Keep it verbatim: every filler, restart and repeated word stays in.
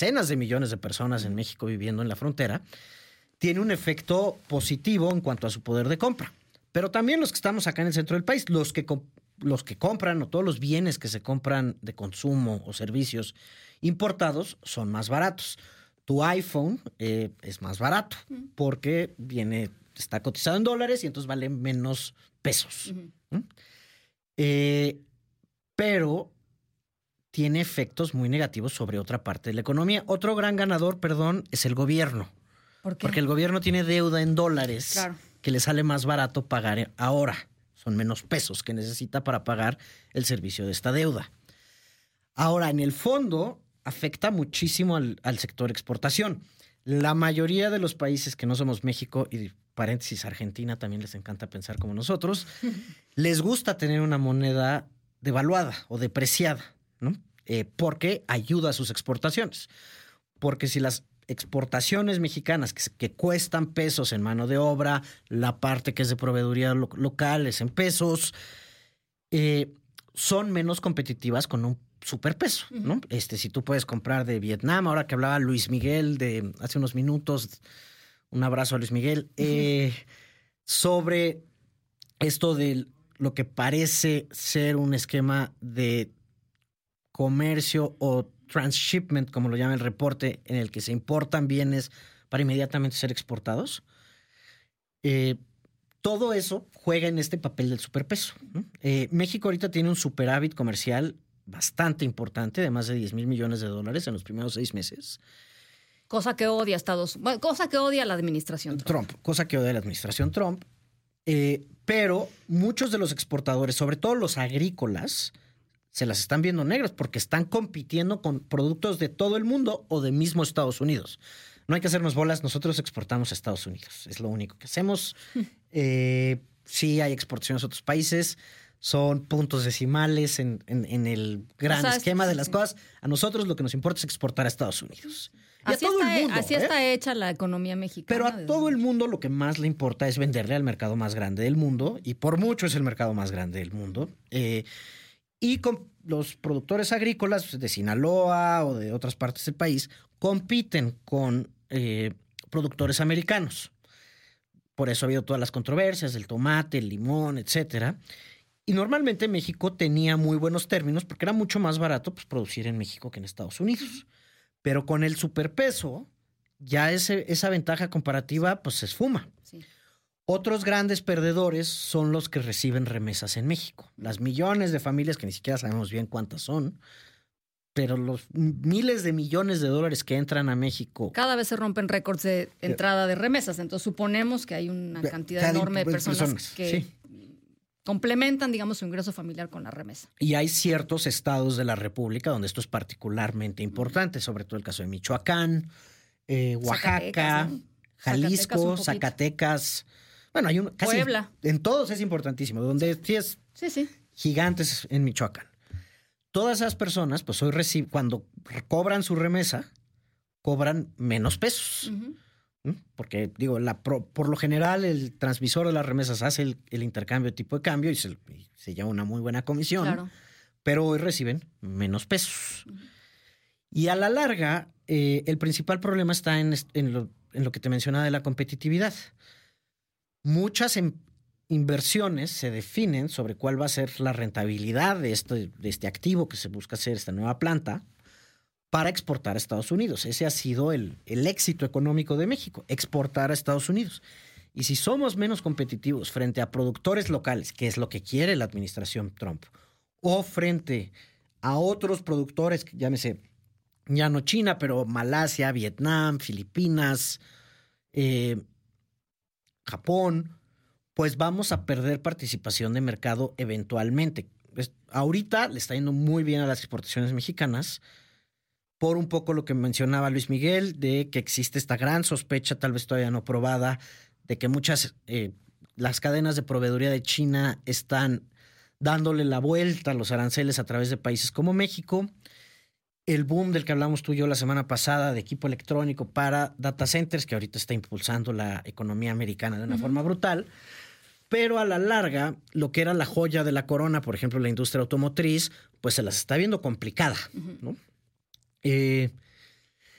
decenas de millones de personas en México viviendo en la frontera, tiene un efecto positivo en cuanto a su poder de compra. Pero también los que estamos acá en el centro del país, los que, los que compran o todos los bienes que se compran de consumo o servicios importados son más baratos. Tu iPhone eh, es más barato porque viene, está cotizado en dólares y entonces vale menos pesos. Uh-huh. ¿Mm? Eh, pero tiene efectos muy negativos sobre otra parte de la economía. Otro gran ganador, perdón, es el gobierno. ¿Por qué? Porque el gobierno tiene deuda en dólares, claro, que le sale más barato pagar ahora. Son menos pesos que necesita para pagar el servicio de esta deuda. Ahora, en el fondo, afecta muchísimo al, al sector exportación. La mayoría de los países que no somos México, y paréntesis, Argentina también les encanta pensar como nosotros, les gusta tener una moneda devaluada o depreciada, ¿no? Eh, porque ayuda a sus exportaciones. Porque si las exportaciones mexicanas que, que cuestan pesos en mano de obra, la parte que es de proveeduría lo, local es en pesos, eh, son menos competitivas con un superpeso, ¿no? Uh-huh. Este, si tú puedes comprar de Vietnam, ahora que hablaba Luis Miguel de hace unos minutos, un abrazo a Luis Miguel, uh-huh. eh, sobre esto de lo que parece ser un esquema de comercio o transshipment, como lo llama el reporte, en el que se importan bienes para inmediatamente ser exportados. Eh, todo eso juega en este papel del superpeso, ¿no? Eh, México ahorita tiene un superávit comercial bastante importante, de más de diez mil millones de dólares en los primeros seis meses. Cosa que odia Estados Unidos, cosa que odia la administración Trump. Trump, cosa que odia la administración Trump. Eh, pero muchos de los exportadores, sobre todo los agrícolas, se las están viendo negras porque están compitiendo con productos de todo el mundo o de mismo Estados Unidos. No hay que hacernos bolas, nosotros exportamos a Estados Unidos. Es lo único que hacemos. Eh, sí hay exportaciones a otros países. Son puntos decimales en, en, en el gran o sea, esquema de las sí. cosas. A nosotros lo que nos importa es exportar a Estados Unidos. Y así a todo está, el mundo, así ¿eh? está hecha la economía mexicana. Pero a todo el mundo lo que más le importa es venderle al mercado más grande del mundo. Y por mucho es el mercado más grande del mundo. Eh, y con los productores agrícolas de Sinaloa o de otras partes del país compiten con eh, productores americanos. Por eso ha habido todas las controversias del tomate, el limón, etcétera. Y normalmente México tenía muy buenos términos porque era mucho más barato pues, producir en México que en Estados Unidos. Pero con el superpeso, ya ese, esa ventaja comparativa pues, se esfuma. Sí. Otros grandes perdedores son los que reciben remesas en México. Las millones de familias, que ni siquiera sabemos bien cuántas son, pero los miles de millones de dólares que entran a México. Cada vez se rompen récords de entrada de remesas. Entonces suponemos que hay una cantidad Cada enorme de personas, personas que sí. complementan, digamos, su ingreso familiar con la remesa. Y hay ciertos estados de la República donde esto es particularmente importante, sobre todo el caso de Michoacán, eh, Oaxaca, Zacatecas, ¿no? Jalisco, Zacatecas, Zacatecas. Bueno, hay un casi Puebla. En todos es importantísimo, donde sí es sí, sí. gigantes en Michoacán. Todas esas personas, pues hoy reciben, cuando cobran su remesa, cobran menos pesos. Uh-huh. ¿Mm? Porque, digo, la, por, por lo general, el transmisor de las remesas hace el, el intercambio de tipo de cambio y se, y se lleva una muy buena comisión. Claro. Pero hoy reciben menos pesos. Uh-huh. Y a la larga, eh, el principal problema está en, en, lo, en lo que te mencionaba de la competitividad. Muchas em, inversiones se definen sobre cuál va a ser la rentabilidad de este, de este activo que se busca hacer, esta nueva planta, para exportar a Estados Unidos. Ese ha sido el, el éxito económico de México, exportar a Estados Unidos. Y si somos menos competitivos frente a productores locales, que es lo que quiere la administración Trump, o frente a otros productores, llámese, ya no China, pero Malasia, Vietnam, Filipinas, eh, Japón, pues vamos a perder participación de mercado eventualmente. Pues, ahorita le está yendo muy bien a las exportaciones mexicanas por un poco lo que mencionaba Luis Miguel, de que existe esta gran sospecha, tal vez todavía no probada, de que muchas, eh, las cadenas de proveeduría de China están dándole la vuelta a los aranceles a través de países como México. El boom del que hablamos tú y yo la semana pasada de equipo electrónico para data centers, que ahorita está impulsando la economía americana de una uh-huh. forma brutal. Pero a la larga, lo que era la joya de la corona, por ejemplo, la industria automotriz, pues se las está viendo complicada, uh-huh. ¿no? Eh,